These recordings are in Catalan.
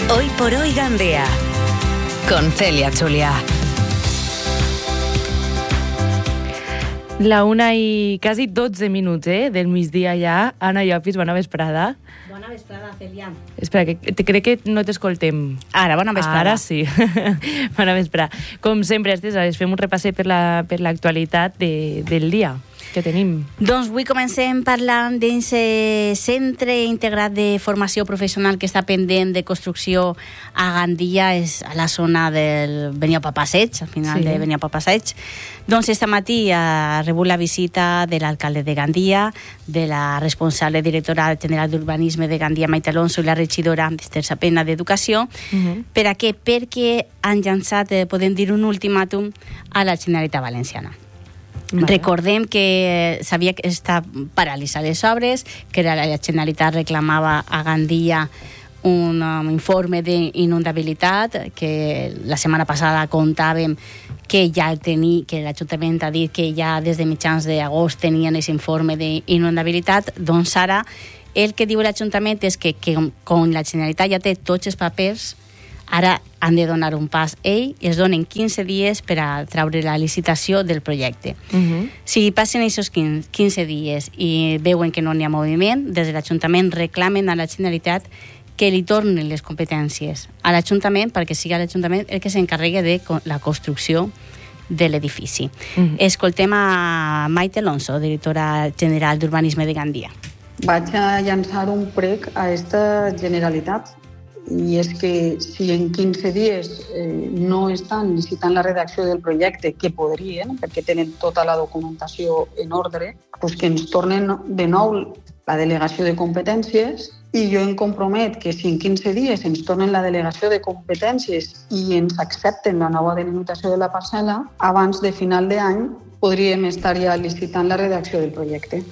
Hoy por hoy Gandía, con Celia Zulia. La 1 i quasi 12 minuts, del migdia ja. Anna Llopis, bona vesprada. Bona vesprada, Celia. Espera, que crec que no t'escoltem. Ara, bona vesprada. Ara sí. Bona vesprada. Com sempre, a aquestes hores fem un repasset per l'actualitat del dia que tenim. Doncs avui comencem parlant d'aquest centre integrat de formació professional que està pendent de construcció a Gandia, és a la zona del Beniapa Passeig, al final de Beniapa Passeig. Doncs este matí ha rebut la visita de l'alcalde de Gandia, de la responsable directora general d'Urbanisme de Gandia, Maite Alonso, i la regidora Esther Sapena d'Educació. Per a què? Perquè han llançat, podem dir, un ultimàtum a la Generalitat Valenciana. Vale. Recordem que s'havia estat paralitzat les obres, que la Generalitat reclamava a Gandia un informe d'inundabilitat, que la setmana passada contàvem que ja que l'Ajuntament ha dit que ja des de mitjans d'agost tenien aquest informe d'inundabilitat. Doncs ara el que diu l'Ajuntament és que com la Generalitat ja té tots els papers, ara han de donar un pas i es donen 15 dies per a treure la licitació del projecte. Si passen aquests 15 dies i veuen que no n'hi ha moviment, des de l'Ajuntament reclamen a la Generalitat que li tornen les competències a l'Ajuntament perquè sigui l'Ajuntament el que s'encarregui de la construcció de l'edifici. Escoltem a Maite Alonso, directora general d'Urbanisme de Gandia. Vaig a llançar un prec a aquesta Generalitat, i és que si en 15 dies no estan licitant la redacció del projecte, que podrien, perquè tenen tota la documentació en ordre, doncs que ens tornen de nou la delegació de competències, i jo em compromet que si en 15 dies ens tornen la delegació de competències i ens accepten la nova delimitació de la parcel·la, abans de final d'any podríem estar ja licitant la redacció del projecte.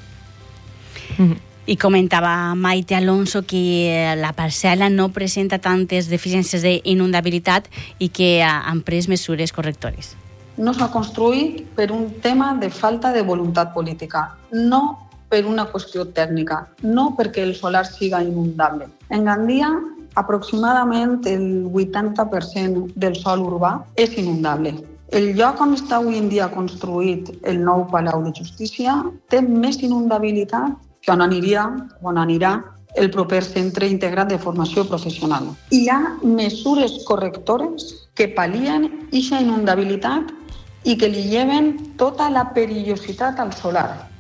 I comentava Maite Alonso que la parcel·la no presenta tantes deficiències d'inundabilitat i que han pres mesures correctores. No s'ha construït per un tema de falta de voluntat política, no per una qüestió tècnica, no perquè el solar siga inundable. En Gandia, aproximadament el 80% del sòl urbà és inundable. El lloc on està avui en dia construït el nou Palau de Justícia té més inundabilitat que on anirà el proper centre integrat de formació professional. Hi ha mesures correctores que pal·lien aquesta inundabilitat i que li lleven tota la perillositat al solar.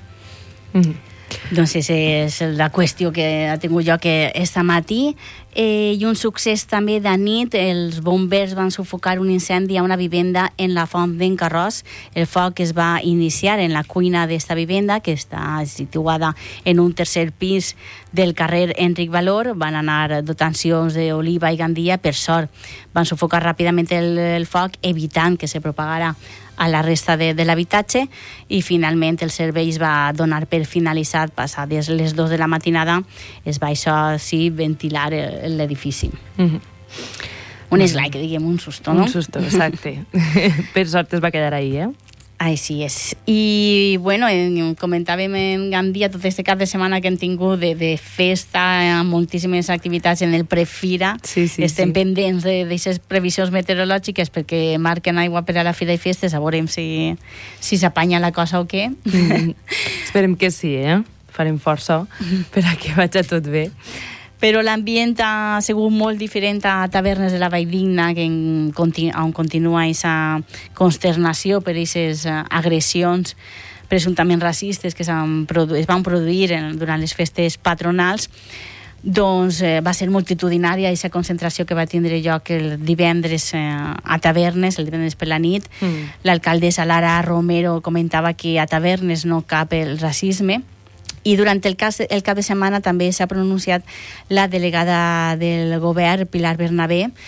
Doncs és la qüestió que ha tingut lloc aquest matí. I un succés també de nit, els bombers van sufocar un incendi a una vivenda en la Font d'en Carròs. El foc es va iniciar en la cuina d'esta vivenda, que està situada en un tercer pis del carrer Enric Valor. Van anar dotacions d'Oliva i Gandia. Per sort, van sufocar ràpidament el foc, evitant que se propagara a la resta de l'habitatge, i finalment el servei es va donar per finalitzat passades les 2 de la matinada. Es va ventilar l'edifici. Un esglai, diguem, un susto, no? Un susto, exacte. Per sort es va quedar ahí, Així és. I, bueno, comentàvem en Gandia tot aquest cap de setmana que hem tingut de festa, amb moltíssimes activitats en el Prefira. Estem pendents d'aquestes previsions meteorològiques perquè marquen aigua per a la Fira i Festes, a veurem si s'apanya la cosa o què. Esperem que sí, farem força per a que vagi tot bé. Però l'ambient ha sigut molt diferent a Tavernes de la Valldigna, on continua aquesta consternació per aquestes agressions presumptament racistes que es van produir durant les festes patronals. Doncs va ser multitudinària aquesta concentració que va tindre lloc el divendres a Tavernes, el divendres per la nit. L'alcaldessa Lara Romero comentava que a Tavernes no cap el racisme. I durant el cap de setmana també s'ha pronunciat la delegada del govern, Pilar Bernabé,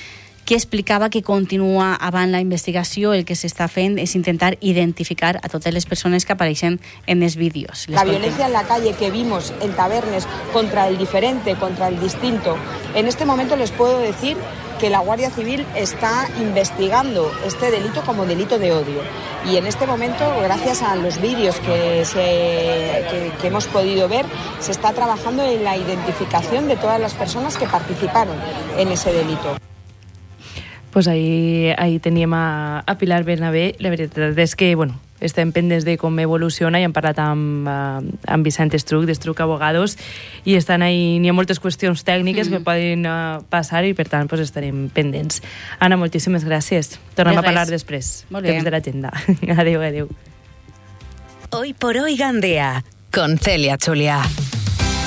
que explicava que continua avant la investigació, el que s'està fent és intentar identificar a totes les persones que apareixen en els vídeos. La violencia en la calle que vimos en Tabernes contra el diferente, contra el distinto, en este momento les puedo decir que la Guardia Civil está investigando este delito como delito de odio. Y en este momento, gracias a los vídeos que hemos podido ver, se está trabajando en la identificación de todas las personas que participaron en ese delito. Pues ahí teníem a Pilar Bernabé. La veritat és que, bueno, estem pendents de com evoluciona i hem parlat amb Vicent Estruch, d'Estruch Abogados, i estan ahí, n'hi ha moltes qüestions tècniques que poden passar i, per tant, pues, estarem pendents. Anna, moltíssimes gràcies. Tornem a parlar després. Temps de l'agenda. Adéu, adéu. Hoy por hoy Gandea, con Celia Chulia.